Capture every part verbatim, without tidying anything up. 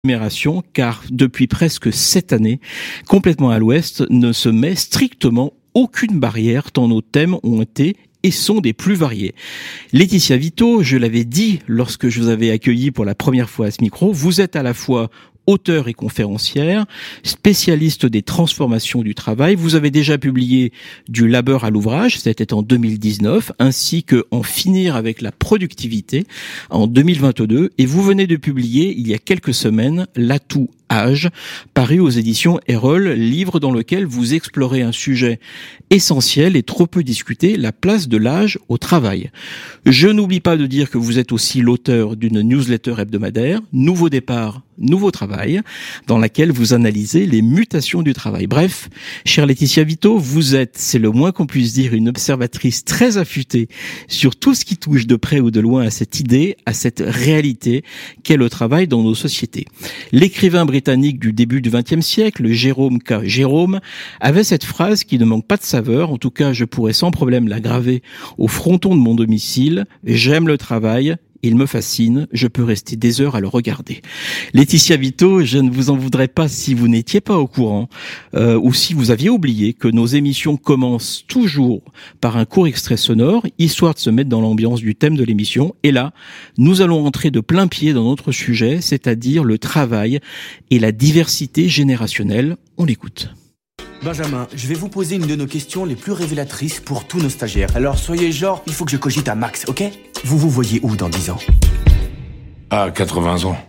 numération, car depuis presque sept années, complètement à l'ouest, ne se met strictement aucune barrière tant nos thèmes ont été et sont des plus variés. Laetitia Vito, je l'avais dit lorsque je vous avais accueilli pour la première fois à ce micro, vous êtes à la fois auteur et conférencière, spécialiste des transformations du travail. Vous avez déjà publié Du labeur à l'ouvrage, c'était en deux mille dix-neuf, ainsi que En finir avec la productivité en deux mille vingt-deux. Et vous venez de publier, il y a quelques semaines, L'atout âge, paru aux éditions Erol, livre dans lequel vous explorez un sujet essentiel et trop peu discuté, la place de l'âge au travail. Je n'oublie pas de dire que vous êtes aussi l'auteur d'une newsletter hebdomadaire, Nouveau départ, Nouveau travail, dans laquelle vous analysez les mutations du travail. Bref, chère Laetitia Vito, vous êtes, c'est le moins qu'on puisse dire, une observatrice très affûtée sur tout ce qui touche de près ou de loin à cette idée, à cette réalité qu'est le travail dans nos sociétés. L'écrivain britannique du début du vingtième siècle, Jérôme K. Jérôme, avait cette phrase qui ne manque pas de saveur, en tout cas je pourrais sans problème la graver au fronton de mon domicile: j'aime le travail, il me fascine, je peux rester des heures à le regarder. Laetitia Vito, je ne vous en voudrais pas si vous n'étiez pas au courant euh, ou si vous aviez oublié que nos émissions commencent toujours par un court extrait sonore, histoire de se mettre dans l'ambiance du thème de l'émission. Et là, nous allons entrer de plein pied dans notre sujet, c'est-à-dire le travail et la diversité générationnelle. On l'écoute. Benjamin, je vais vous poser une de nos questions les plus révélatrices pour tous nos stagiaires. Alors soyez genre, il faut que je cogite à max, ok? Vous vous voyez où dans dix ans? À quatre-vingts ans.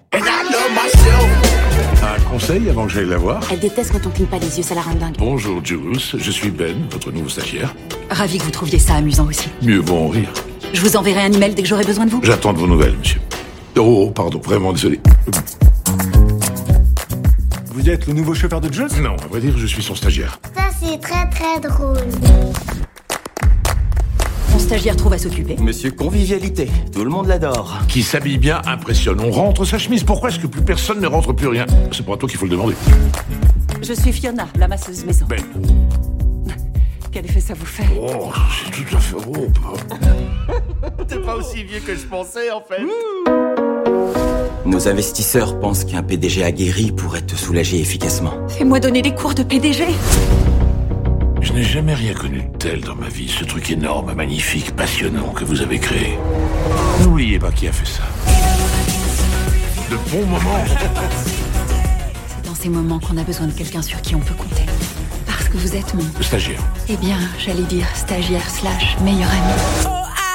Un conseil avant que j'aille la voir? Elle déteste quand on cligne pas les yeux, ça la rend dingue. Bonjour Jules, je suis Ben, votre nouveau stagiaire. Ravi que vous trouviez ça amusant aussi. Mieux vaut en rire. Je vous enverrai un email dès que j'aurai besoin de vous. J'attends de vos nouvelles, monsieur. Oh, pardon, vraiment désolé. Vous êtes le nouveau chauffeur de Jules? Non, à vrai dire, je suis son stagiaire. Ça, c'est très très drôle. Mon stagiaire trouve à s'occuper. Monsieur Convivialité, tout le monde l'adore. Qui s'habille bien impressionne. On rentre sa chemise. Pourquoi est-ce que plus personne ne rentre plus rien? C'est pas à toi qu'il faut le demander. Je suis Fiona, la masseuse maison. Ben. Quel effet ça vous fait? Oh, c'est tout à fait... Oh, T'es pas aussi vieux que je pensais, en fait. Nos investisseurs pensent qu'un P D G aguerri pourrait te soulager efficacement. Fais-moi donner des cours de P D G. je n'ai jamais rien connu de tel dans ma vie. Ce truc énorme, magnifique, passionnant que vous avez créé. N'oubliez pas qui a fait ça. De bons moments. C'est dans ces moments qu'on a besoin de quelqu'un sur qui on peut compter. Parce que vous êtes mon... Stagiaire. Eh bien, j'allais dire stagiaire slash meilleur ami.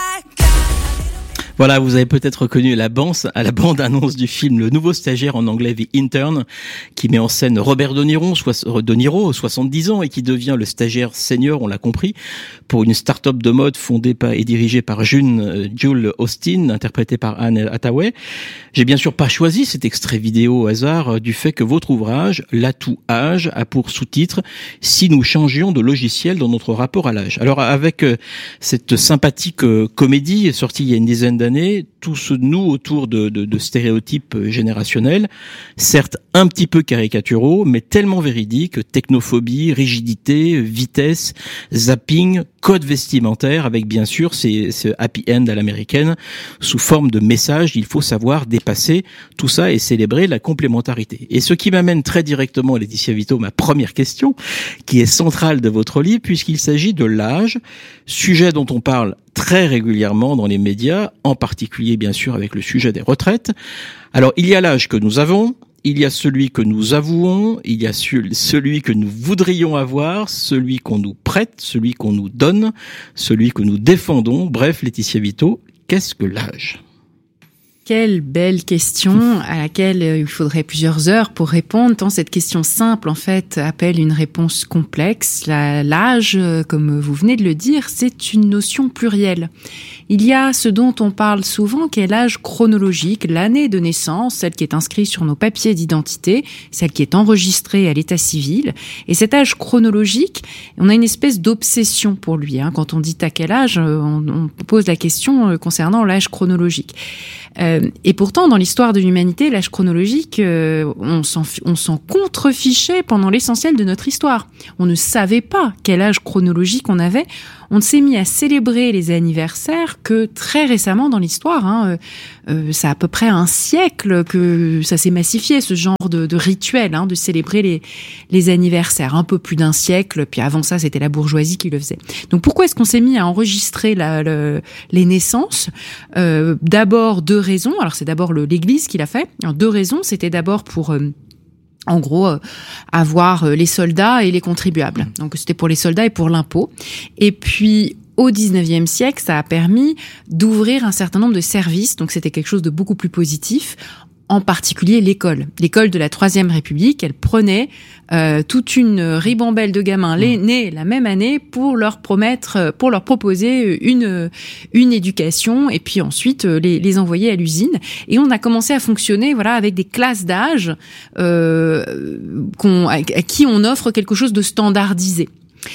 Voilà, vous avez peut-être reconnu la bande, à la bande-annonce du film Le Nouveau Stagiaire, en anglais The Intern, qui met en scène Robert De Niro, soix- De Niro, soixante-dix ans, et qui devient le stagiaire senior, on l'a compris, pour une start-up de mode fondée par et dirigée par June, Jules Austin, interprétée par Anne Hathaway. J'ai bien sûr pas choisi cet extrait vidéo au hasard du fait que votre ouvrage, L'atout âge, a pour sous-titre « Si nous changions de logiciel dans notre rapport à l'âge ». Alors, avec cette sympathique comédie sortie il y a une dizaine d'années, tout se noue autour de, de, de stéréotypes générationnels, certes un petit peu caricaturaux, mais tellement véridiques: technophobie, rigidité, vitesse, zapping, code vestimentaire, avec bien sûr ces, ce happy end à l'américaine, sous forme de message. Il faut savoir dépasser tout ça et célébrer la complémentarité. Et ce qui m'amène très directement, Laetitia Vito, ma première question, qui est centrale de votre livre, puisqu'il s'agit de l'âge, sujet dont on parle très régulièrement dans les médias, en particulier bien sûr avec le sujet des retraites. Alors il y a l'âge que nous avons, il y a celui que nous avouons, il y a celui que nous voudrions avoir, celui qu'on nous prête, celui qu'on nous donne, celui que nous défendons. Bref, Laetitia Vito, qu'est-ce que l'âge ? Quelle belle question à laquelle il faudrait plusieurs heures pour répondre, tant cette question simple, en fait, appelle une réponse complexe. La, l'âge, comme vous venez de le dire, c'est une notion plurielle. Il y a ce dont on parle souvent, qui est l'âge chronologique, l'année de naissance, celle qui est inscrite sur nos papiers d'identité, celle qui est enregistrée à l'état civil. Et cet âge chronologique, on a une espèce d'obsession pour lui. Hein. Quand on dit à quel âge, on, on pose la question concernant l'âge chronologique. Euh, et pourtant, dans l'histoire de l'humanité, l'âge chronologique, euh, on s'en, on s'en contrefichait pendant l'essentiel de notre histoire. On ne savait pas quel âge chronologique on avait. on s'est mis à célébrer les anniversaires que très récemment dans l'histoire. Hein, euh, ça a à peu près un siècle que ça s'est massifié, ce genre de, de rituel, hein, de célébrer les, les anniversaires. Un peu plus d'un siècle, puis avant ça, c'était la bourgeoisie qui le faisait. Donc pourquoi est-ce qu'on s'est mis à enregistrer la, le, les naissances ? euh, D'abord, deux raisons. Alors c'est d'abord le, l'Église qui l'a fait. Alors, deux raisons, c'était d'abord pour... Euh, en gros, euh, avoir euh, les soldats et les contribuables. Donc, c'était pour les soldats et pour l'impôt. Et puis, au dix-neuvième siècle, ça a permis d'ouvrir un certain nombre de services. Donc, c'était quelque chose de beaucoup plus positif. En particulier l'école. L'école de la Troisième République, elle prenait euh, toute une ribambelle de gamins mmh. nés la même année pour leur promettre, pour leur proposer une une éducation et puis ensuite les, les envoyer à l'usine. Et on a commencé à fonctionner, voilà, avec des classes d'âge euh, qu'on, à qui on offre quelque chose de standardisé.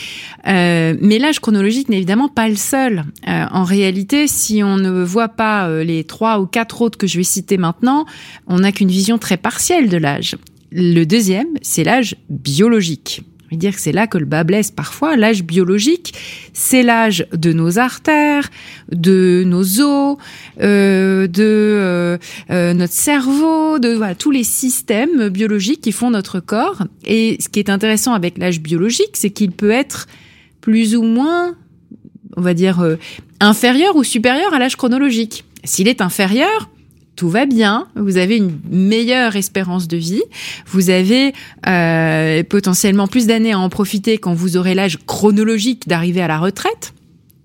Euh, mais l'âge chronologique n'est évidemment pas le seul. Euh, en réalité, si on ne voit pas euh, les trois ou quatre autres que je vais citer maintenant, on n'a qu'une vision très partielle de l'âge. Le deuxième, c'est l'âge biologique. Je veux dire que c'est là que le bas blesse parfois. L'âge biologique, c'est l'âge de nos artères, de nos os, euh, de euh, euh, notre cerveau, de voilà, tous les systèmes biologiques qui font notre corps. Et ce qui est intéressant avec l'âge biologique, c'est qu'il peut être plus ou moins, on va dire, euh, inférieur ou supérieur à l'âge chronologique. S'il est inférieur, tout va bien, vous avez une meilleure espérance de vie, vous avez euh, potentiellement plus d'années à en profiter quand vous aurez l'âge chronologique d'arriver à la retraite.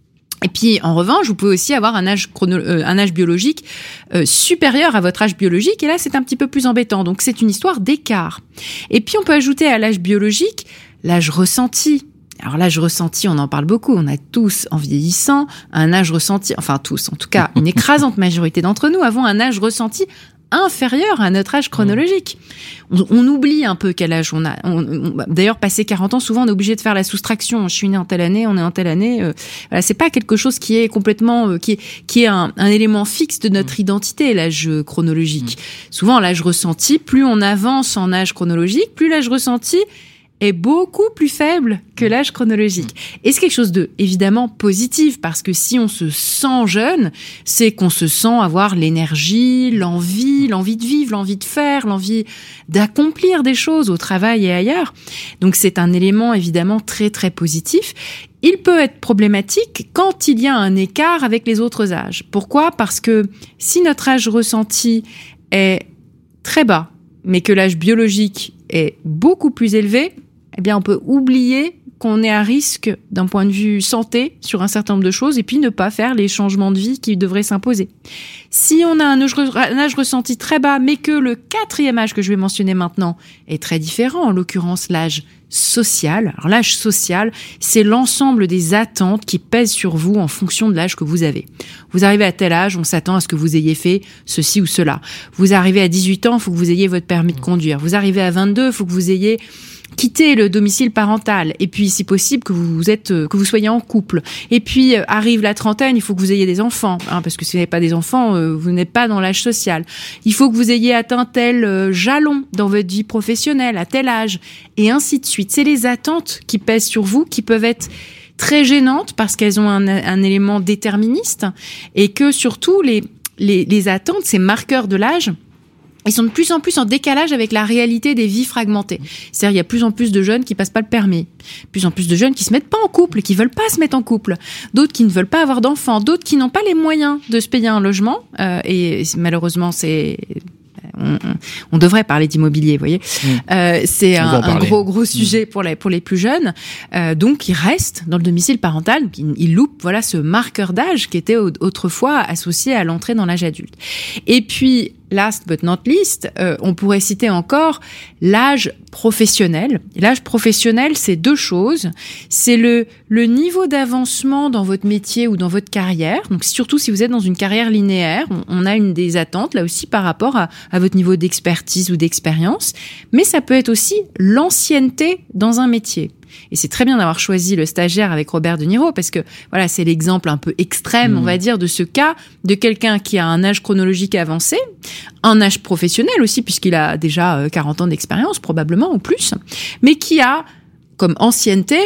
Et puis, en revanche, vous pouvez aussi avoir un âge chrono, euh, un âge biologique euh, supérieur à votre âge biologique, et là, c'est un petit peu plus embêtant. Donc, c'est une histoire d'écart. Et puis, on peut ajouter à l'âge biologique l'âge ressenti. Alors l'âge ressenti, on en parle beaucoup. On a tous, en vieillissant, un âge ressenti, enfin tous, en tout cas, une écrasante majorité d'entre nous avons un âge ressenti inférieur à notre âge chronologique. On, on oublie un peu quel âge on a. On, on, d'ailleurs, passé quarante ans, souvent on est obligé de faire la soustraction. Je suis né en telle année, on est en telle année. Euh, voilà, c'est pas quelque chose qui est complètement, euh, qui est, qui est un, un élément fixe de notre identité, l'âge chronologique. Souvent, l'âge ressenti, plus on avance en âge chronologique, plus l'âge ressenti est beaucoup plus faible que l'âge chronologique. Et c'est quelque chose de, évidemment, positif, parce que si on se sent jeune, c'est qu'on se sent avoir l'énergie, l'envie, l'envie de vivre, l'envie de faire, l'envie d'accomplir des choses au travail et ailleurs. Donc c'est un élément, évidemment, très, très positif. Il peut être problématique quand il y a un écart avec les autres âges. Pourquoi ? Parce que si notre âge ressenti est très bas, mais que l'âge biologique est beaucoup plus élevé, eh bien, on peut oublier qu'on est à risque d'un point de vue santé sur un certain nombre de choses et puis ne pas faire les changements de vie qui devraient s'imposer. Si on a un âge, un âge ressenti très bas, mais que le quatrième âge que je vais mentionner maintenant est très différent, en l'occurrence l'âge social. Alors l'âge social, c'est l'ensemble des attentes qui pèsent sur vous en fonction de l'âge que vous avez. Vous arrivez à tel âge, on s'attend à ce que vous ayez fait ceci ou cela. Vous arrivez à dix-huit ans, il faut que vous ayez votre permis de conduire. Vous arrivez à vingt-deux, il faut que vous ayez quitté le domicile parental. Et puis, si possible, que vous êtes, que vous soyez en couple. Et puis, euh, arrive la trentaine, il faut que vous ayez des enfants. Hein, parce que si vous n'avez pas des enfants, euh, vous n'êtes pas dans l'âge social. Il faut que vous ayez atteint tel euh, jalon dans votre vie professionnelle, à tel âge. Et ainsi de suite. C'est les attentes qui pèsent sur vous, qui peuvent être très gênantes parce qu'elles ont un, un élément déterministe. Et que surtout, les, les, les attentes, ces marqueurs de l'âge, ils sont de plus en plus en décalage avec la réalité des vies fragmentées. C'est-à-dire, il y a de plus en plus de jeunes qui passent pas le permis. De plus en plus de jeunes qui se mettent pas en couple, qui veulent pas se mettre en couple. D'autres qui ne veulent pas avoir d'enfants. D'autres qui n'ont pas les moyens de se payer un logement. Euh, et malheureusement, c'est... On, on, on devrait parler d'immobilier, vous voyez. Mmh. Euh, c'est un, un gros gros sujet mmh. pour les pour les plus jeunes. Euh, donc ils restent dans le domicile parental, donc ils, ils loupent voilà ce marqueur d'âge qui était autrefois associé à l'entrée dans l'âge adulte. Et puis last but not least, euh, on pourrait citer encore l'âge professionnel. L'âge professionnel, c'est deux choses. C'est le le niveau d'avancement dans votre métier ou dans votre carrière. Donc surtout si vous êtes dans une carrière linéaire, on, on a une des attentes là aussi par rapport à, à votre niveau d'expertise ou d'expérience. Mais ça peut être aussi l'ancienneté dans un métier. Et c'est très bien d'avoir choisi le stagiaire avec Robert De Niro parce que voilà, c'est l'exemple un peu extrême, mmh. on va dire, de ce cas de quelqu'un qui a un âge chronologique avancé, un âge professionnel aussi puisqu'il a déjà quarante ans d'expérience probablement ou plus, mais qui a comme ancienneté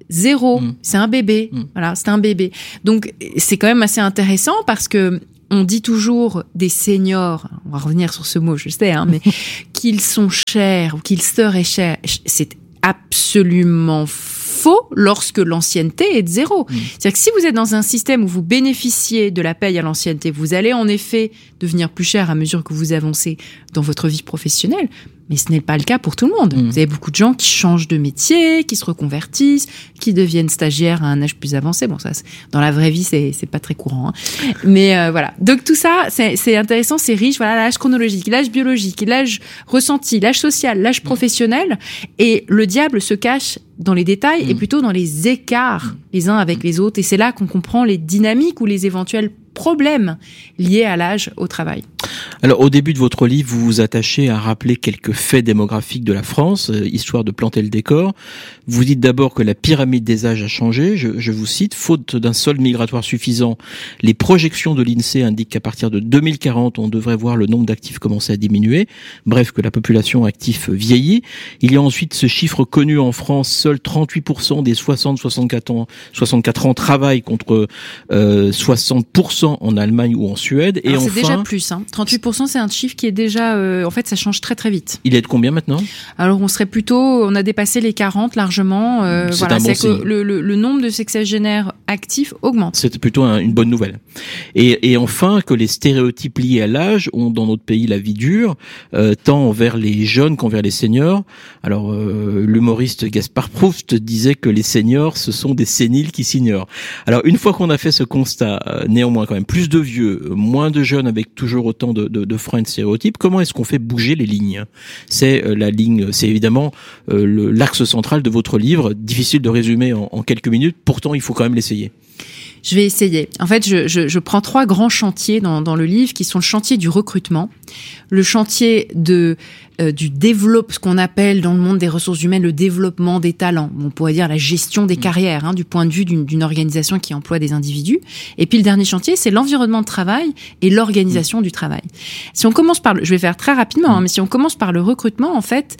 Zéro. Mmh. C'est un bébé. Mmh. Voilà, c'est un bébé. Donc, c'est quand même assez intéressant parce que on dit toujours des seniors, on va revenir sur ce mot, je sais, hein, mais qu'ils sont chers ou qu'ils seraient chers. C'est absolument faux lorsque l'ancienneté est de zéro. Mmh. C'est-à-dire que si vous êtes dans un système où vous bénéficiez de la paye à l'ancienneté, vous allez en effet devenir plus cher à mesure que vous avancez dans votre vie professionnelle. Mais ce n'est pas le cas pour tout le monde. Mmh. Vous avez beaucoup de gens qui changent de métier, qui se reconvertissent, qui deviennent stagiaires à un âge plus avancé. Bon, ça, c'est, dans la vraie vie, c'est, c'est pas très courant. Hein. Mais euh, voilà. Donc tout ça, c'est, c'est intéressant, c'est riche. Voilà, l'âge chronologique, l'âge biologique, l'âge ressenti, l'âge social, l'âge professionnel. Et le diable se cache dans les détails mmh. et plutôt dans les écarts mmh. les uns avec les autres. Et c'est là qu'on comprend les dynamiques ou les éventuels problèmes liés à l'âge au travail. Alors, au début de votre livre, vous vous attachez à rappeler quelques faits démographiques de la France, euh, histoire de planter le décor. Vous dites d'abord que la pyramide des âges a changé. Je, je vous cite, faute d'un solde migratoire suffisant, les projections de l'INSEE indiquent qu'à partir de deux mille quarante, on devrait voir le nombre d'actifs commencer à diminuer. Bref, que la population active vieillit. Il y a ensuite ce chiffre connu en France, seuls trente-huit pour cent des soixante à soixante-quatre ans, soixante-quatre ans travaillent contre euh, soixante pour cent en Allemagne ou en Suède. Et alors, enfin, c'est déjà plus, hein. trente-huit pour cent, c'est un chiffre qui est déjà, euh, en fait, ça change très très vite. Il est de combien maintenant ? Alors, on serait plutôt, on a dépassé les quarante largement. Euh, c'est voilà, un bon c'est signe. que le, le, le nombre de sexagénaires actifs augmente. C'est plutôt un, une bonne nouvelle. Et, et enfin, que les stéréotypes liés à l'âge ont dans notre pays la vie dure, euh, tant envers les jeunes qu'envers les seniors. Alors, euh, l'humoriste Gaspard Proust disait que les seniors, ce sont des séniles qui s'ignorent. Alors, une fois qu'on a fait ce constat, euh, néanmoins quand même plus de vieux, moins de jeunes avec toujours autant de, de, de freins et de stéréotypes, comment est-ce qu'on fait bouger les lignes ? C'est euh, la ligne, c'est évidemment euh, le, l'axe central de votre livre, difficile de résumer en, en quelques minutes, pourtant il faut quand même l'essayer. Je vais essayer. En fait, je, je, je prends trois grands chantiers dans, dans le livre qui sont le chantier du recrutement, le chantier de euh, du développement, ce qu'on appelle dans le monde des ressources humaines le développement des talents. On pourrait dire la gestion des mmh. carrières, hein, du point de vue d'une, d'une organisation qui emploie des individus. Et puis le dernier chantier, c'est l'environnement de travail et l'organisation mmh. du travail. Si on commence par, le, je vais faire très rapidement, mmh. hein, mais si on commence par le recrutement, en fait,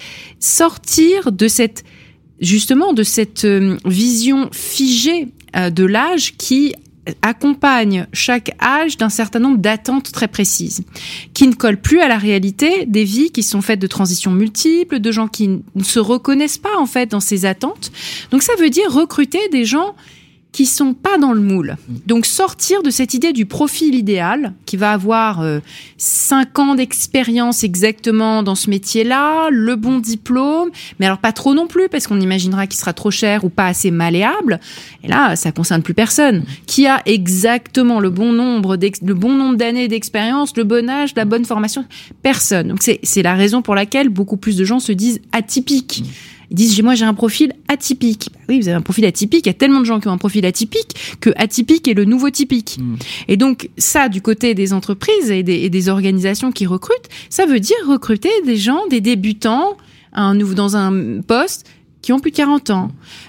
sortir de cette justement de cette euh, vision figée euh, de l'âge qui accompagne chaque âge d'un certain nombre d'attentes très précises, qui ne collent plus à la réalité des vies qui sont faites de transitions multiples, de gens qui ne se reconnaissent pas en fait dans ces attentes. Donc ça veut dire recruter des gens qui sont pas dans le moule. Donc sortir de cette idée du profil idéal qui va avoir euh, cinq ans d'expérience exactement dans ce métier-là, le bon diplôme, mais alors pas trop non plus parce qu'on imaginera qu'il sera trop cher ou pas assez malléable. Et là, ça concerne plus personne. Qui a exactement le bon nombre d'ex- le bon nombre d'années d'expérience, le bon âge, la bonne formation ? Personne. Donc c'est c'est la raison pour laquelle beaucoup plus de gens se disent atypiques. Ils disent, moi, j'ai un profil atypique. Bah oui, vous avez un profil atypique. Il y a tellement de gens qui ont un profil atypique que atypique est le nouveau typique. Mmh. Et donc, ça, du côté des entreprises et des, et des organisations qui recrutent, ça veut dire recruter des gens, des débutants, un, dans un poste qui ont plus de quarante ans.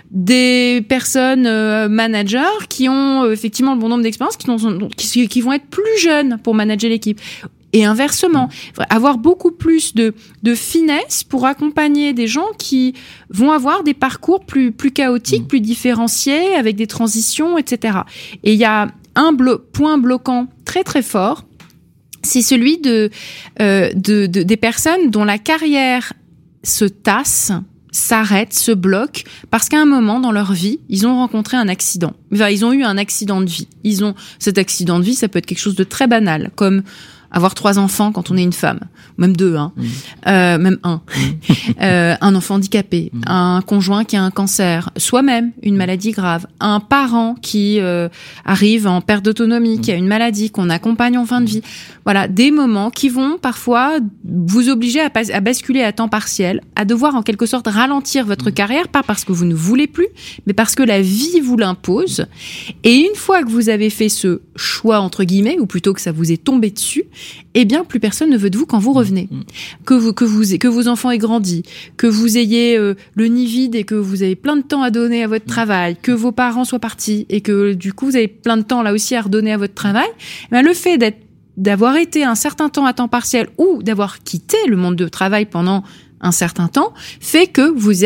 Des personnes euh, managers qui ont euh, effectivement le bon nombre d'expériences, qui, sont, qui, qui vont être plus jeunes pour manager l'équipe. Et inversement, avoir beaucoup plus de, de finesse pour accompagner des gens qui vont avoir des parcours plus, plus chaotiques, mmh. plus différenciés, avec des transitions, et cetera. Et il y a un blo- point bloquant très très fort, c'est celui de, euh, de, de, des personnes dont la carrière se tasse, s'arrête, se bloque, parce qu'à un moment dans leur vie, ils ont rencontré un accident. Enfin, ils ont eu un accident de vie. Ils ont, cet accident de vie, ça peut être quelque chose de très banal, comme avoir trois enfants quand on est une femme, même deux, hein, mmh. euh, même un, mmh. euh, un enfant handicapé, mmh. un conjoint qui a un cancer, soi-même une maladie grave, un parent qui euh, arrive en perte d'autonomie, mmh. qui a une maladie qu'on accompagne en fin de vie. Voilà, des moments qui vont parfois vous obliger à, pas, à basculer à temps partiel, à devoir en quelque sorte ralentir votre mmh. carrière, pas parce que vous ne voulez plus, mais parce que la vie vous l'impose. Et une fois que vous avez fait ce choix entre guillemets, ou plutôt que ça vous est tombé dessus, eh bien, plus personne ne veut de vous quand vous revenez. Mmh. Que vous, que vous, que vos enfants aient grandi, que vous ayez euh, le nid vide et que vous avez plein de temps à donner à votre mmh. travail, que vos parents soient partis et que, du coup, vous avez plein de temps là aussi à redonner à votre travail. Eh bien, le fait d'être, d'avoir été un certain temps à temps partiel ou d'avoir quitté le monde du travail pendant un certain temps fait que vous êtes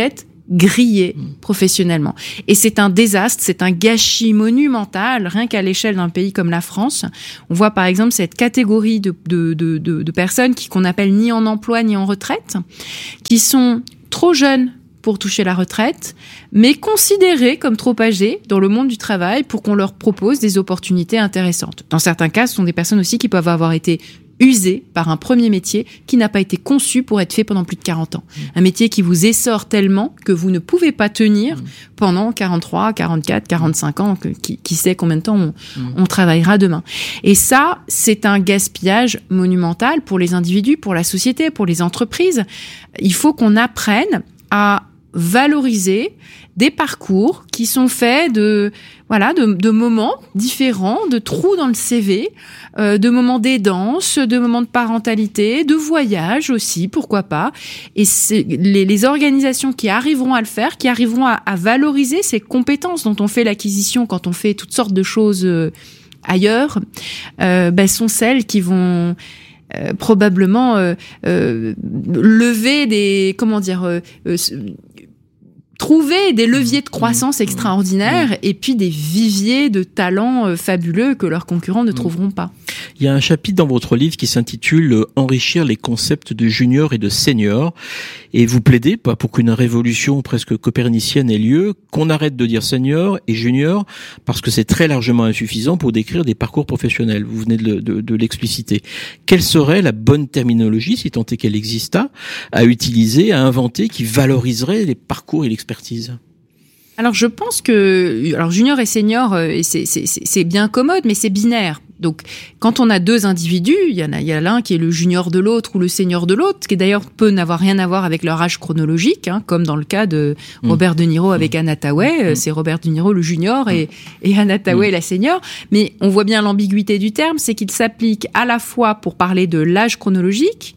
grillés professionnellement. Et c'est un désastre, c'est un gâchis monumental, rien qu'à l'échelle d'un pays comme la France. On voit par exemple cette catégorie de, de, de, de, de personnes qui, qu'on appelle ni en emploi ni en retraite, qui sont trop jeunes pour toucher la retraite, mais considérées comme trop âgées dans le monde du travail pour qu'on leur propose des opportunités intéressantes. Dans certains cas, ce sont des personnes aussi qui peuvent avoir été usé par un premier métier qui n'a pas été conçu pour être fait pendant plus de quarante ans. Mmh. Un métier qui vous essore tellement que vous ne pouvez pas tenir mmh. pendant quarante-trois, quarante-quatre, quarante-cinq ans, que, qui, qui sait combien de temps on, mmh. on travaillera demain. Et ça, c'est un gaspillage monumental pour les individus, pour la société, pour les entreprises. Il faut qu'on apprenne à valoriser des parcours qui sont faits de voilà de, de moments différents, de trous dans le C V, euh, de moments d'aidance, de moments de parentalité, de voyage aussi, pourquoi pas. Et c'est les, les organisations qui arriveront à le faire, qui arriveront à, à valoriser ces compétences dont on fait l'acquisition quand on fait toutes sortes de choses euh, ailleurs, euh, ben, sont celles qui vont Euh, probablement euh, euh, lever des comment dire euh, euh, trouver des leviers de croissance extraordinaires et puis des viviers de talents euh, fabuleux que leurs concurrents ne trouveront pas. Il y a un chapitre dans votre livre qui s'intitule « Enrichir les concepts de junior et de senior » et vous plaidez pas pour qu'une révolution presque copernicienne ait lieu, qu'on arrête de dire senior et junior parce que c'est très largement insuffisant pour décrire des parcours professionnels. Vous venez de, le, de, de l'expliciter. Quelle serait la bonne terminologie, si tant est qu'elle exista, à utiliser, à inventer, qui valoriserait les parcours et l'expertise ? Alors je pense que alors junior et senior c'est c'est c'est bien commode mais c'est binaire. Donc quand on a deux individus, il y en a il y a l'un qui est le junior de l'autre ou le senior de l'autre, ce qui d'ailleurs peut n'avoir rien à voir avec leur âge chronologique, hein, comme dans le cas de Robert De Niro avec Anne Hathaway, c'est Robert De Niro le junior et et Anne Hathaway la senior, mais on voit bien l'ambiguïté du terme, c'est qu'il s'applique à la fois pour parler de l'âge chronologique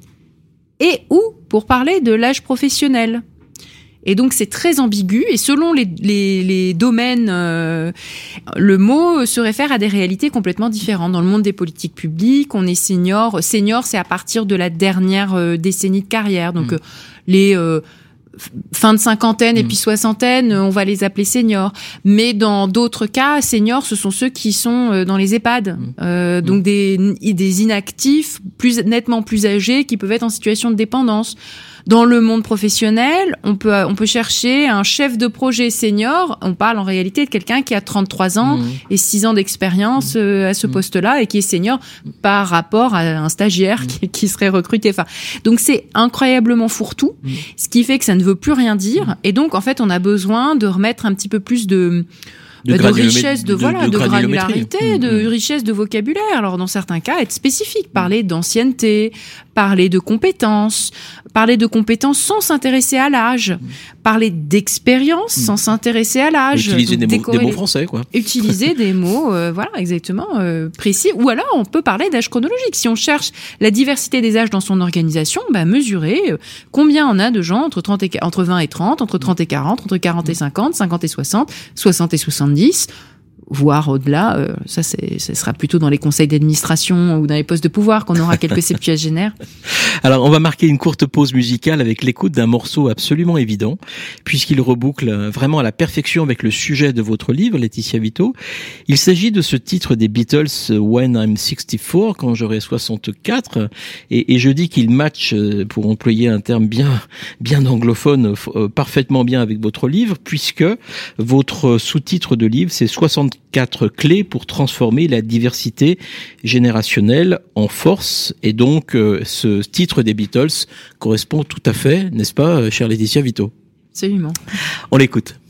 et ou pour parler de l'âge professionnel. Et donc c'est très ambigu et selon les les, les domaines, euh, le mot se réfère à des réalités complètement différentes. Dans le monde des politiques publiques, on est senior. Senior, c'est à partir de la dernière euh, décennie de carrière. Donc mmh. euh, les euh, fin de cinquantaine et mmh. puis soixantaine, on va les appeler seniors. Mais dans d'autres cas, seniors, ce sont ceux qui sont dans les EHPAD, mmh. euh, donc mmh. des des inactifs, plus nettement plus âgés, qui peuvent être en situation de dépendance. Dans le monde professionnel, on peut on peut chercher un chef de projet senior. On parle en réalité de quelqu'un qui a trente-trois ans mmh. et six ans d'expérience mmh. à ce poste-là et qui est senior par rapport à un stagiaire mmh. qui, qui serait recruté. Enfin, donc c'est incroyablement fourre-tout, mmh. ce qui fait que ça ne veut plus rien dire. Mmh. Et donc en fait, on a besoin de remettre un petit peu plus de De, de richesse, de, de voilà, de, de granularité, mmh, de mmh. richesse de vocabulaire. Alors dans certains cas, être spécifique, parler d'ancienneté, parler de compétences, parler de compétences sans s'intéresser à l'âge, mmh. parler d'expérience mmh. sans s'intéresser à l'âge. Utiliser des mots, des mots français, quoi. Utiliser des mots, euh, voilà, exactement euh, précis. Ou alors on peut parler d'âge chronologique. Si on cherche la diversité des âges dans son organisation, bah mesurer euh, combien on a de gens entre trente et entre vingt et trente, entre trente et quarante, entre quarante et cinquante, cinquante et soixante, soixante et soixante-dix, voire au-delà. Euh, ça, c'est, ce sera plutôt dans les conseils d'administration ou dans les postes de pouvoir qu'on aura quelques septuagénaires. Alors, on va marquer une courte pause musicale avec l'écoute d'un morceau absolument évident, puisqu'il reboucle vraiment à la perfection avec le sujet de votre livre, Laetitia Vito. Il s'agit de ce titre des Beatles, When I'm sixty-four, quand j'aurai soixante-quatre, et, et je dis qu'il match, pour employer un terme bien, bien anglophone, euh, parfaitement bien avec votre livre, puisque votre sous-titre de livre, c'est soixante-quatre clés pour transformer la diversité générationnelle en force. Et donc, euh, ce titre des Beatles correspond tout à fait, n'est-ce pas, chère Laetitia Vito ? Absolument. On l'écoute.